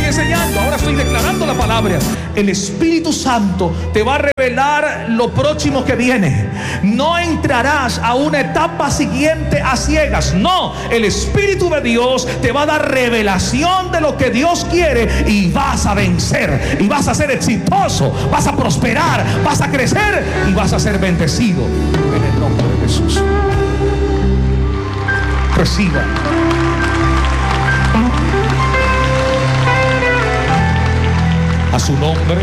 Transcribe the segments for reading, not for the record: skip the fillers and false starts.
enseñando, ahora estoy declarando la palabra. El Espíritu Santo te va a revelar lo próximo que viene. No entrarás a una etapa siguiente a ciegas. No, el Espíritu de Dios te va a dar revelación de lo que Dios quiere, y vas a vencer, y vas a ser exitoso, vas a prosperar, vas a crecer y vas a ser bendecido en el nombre de Jesús. Reciba. A su nombre.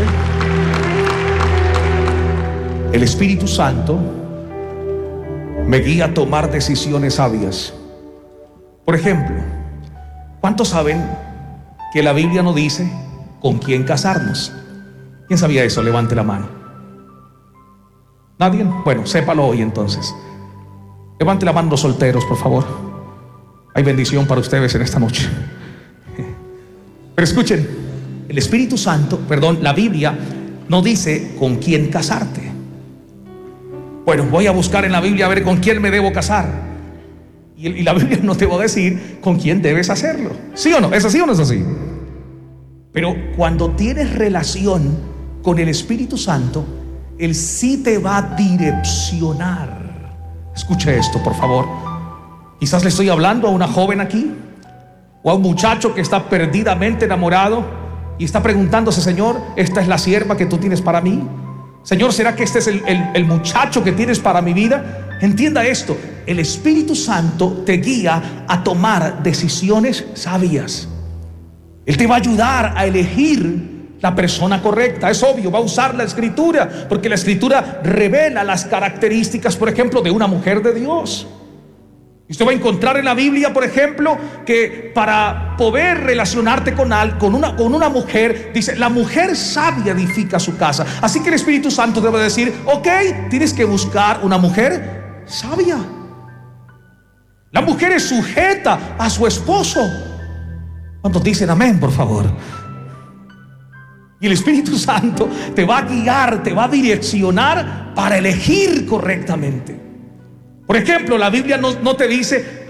El Espíritu Santo me guía a tomar decisiones sabias. Por ejemplo, ¿cuántos saben que la Biblia no dice con quién casarnos? ¿Quién sabía eso? Levante la mano. ¿Nadie? Bueno, sépalo hoy entonces. Levante la mano los solteros, por favor. Hay bendición para ustedes en esta noche. Pero escuchen, el Espíritu Santo, la Biblia no dice con quién casarte. Bueno, voy a buscar en la Biblia a ver con quién me debo casar. Y la Biblia no te va a decir con quién debes hacerlo. ¿Sí o no? ¿Es así o no es así? Pero cuando tienes relación con el Espíritu Santo, Él sí te va a direccionar. Escuche esto, por favor. Quizás le estoy hablando a una joven aquí, o a un muchacho que está perdidamente enamorado y está preguntándose: Señor, ¿esta es la sierva que tú tienes para mí? Señor, ¿será que este es el muchacho que tienes para mi vida? Entienda esto: el Espíritu Santo te guía a tomar decisiones sabias. Él te va a ayudar a elegir la persona correcta. Es obvio, va a usar la Escritura, porque la Escritura revela las características, por ejemplo, de una mujer de Dios. Y usted va a encontrar en la Biblia, por ejemplo, que para poder relacionarte con una mujer, dice: la mujer sabia edifica su casa. Así que el Espíritu Santo debe decir: ok, tienes que buscar una mujer sabia. La mujer es sujeta a su esposo. ¿Cuántos dicen amén, por favor? Y el Espíritu Santo te va a guiar, te va a direccionar para elegir correctamente. Por ejemplo, la Biblia no te dice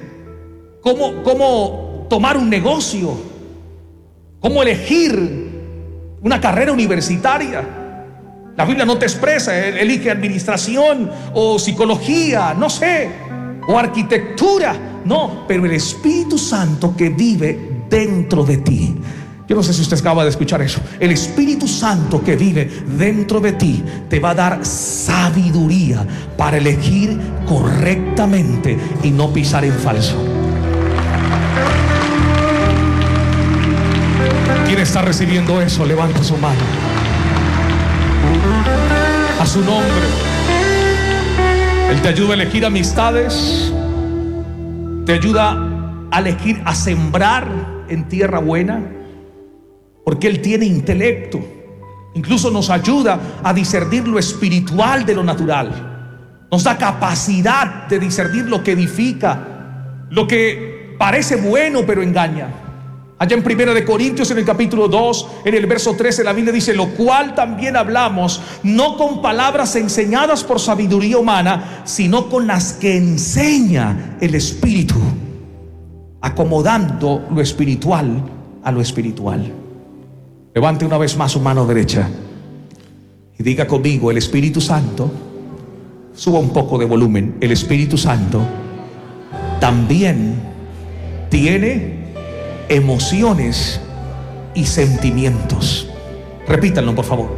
cómo tomar un negocio, cómo elegir una carrera universitaria. La Biblia no te expresa: elige administración o psicología, no sé, o arquitectura. No, pero el Espíritu Santo que vive dentro de ti. Yo no sé si usted acaba de escuchar eso. El Espíritu Santo que vive dentro de ti te va a dar sabiduría para elegir correctamente y no pisar en falso. ¿Quién está recibiendo eso? Levanta su mano. A su nombre. Él te ayuda a elegir amistades, te ayuda a elegir, a sembrar en tierra buena, porque Él tiene intelecto. Incluso nos ayuda a discernir lo espiritual de lo natural. Nos da capacidad de discernir lo que edifica, lo que parece bueno pero engaña. Allá en 1 Corintios, en el capítulo 2, en el verso 13, la Biblia dice: lo cual también hablamos, no con palabras enseñadas por sabiduría humana, sino con las que enseña el Espíritu, acomodando lo espiritual a lo espiritual. Levante una vez más su mano derecha y diga conmigo: el Espíritu Santo, suba un poco de volumen, el Espíritu Santo también tiene emociones y sentimientos. Repítanlo, por favor.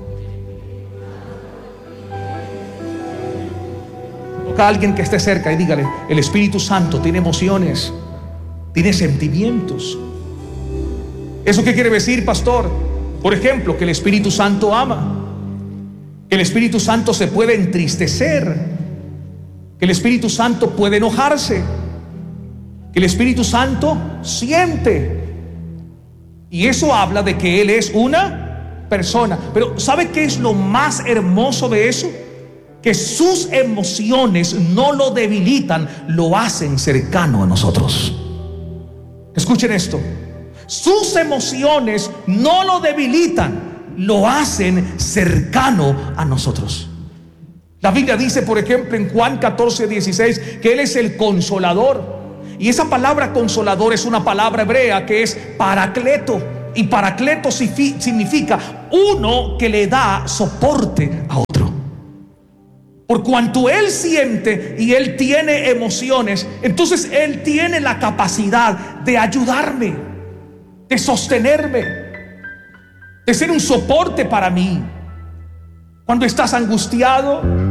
Toca a alguien que esté cerca y dígale: el Espíritu Santo tiene emociones, tiene sentimientos. ¿Eso qué quiere decir, pastor? Por ejemplo, que el Espíritu Santo ama, que el Espíritu Santo se puede entristecer, que el Espíritu Santo puede enojarse, que el Espíritu Santo siente. Y eso habla de que Él es una persona. Pero ¿sabe qué es lo más hermoso de eso? Que sus emociones no lo debilitan, lo hacen cercano a nosotros. Escuchen esto: sus emociones no lo debilitan, lo hacen cercano a nosotros. La Biblia dice, por ejemplo, en Juan 14:16, que Él es el consolador. Y esa palabra consolador es una palabra hebrea que es paracleto. Y paracleto significa uno que le da soporte a otro. Por cuanto Él siente y Él tiene emociones, entonces Él tiene la capacidad de ayudarme, de sostenerme, de ser un soporte para mí. Cuando estás angustiado,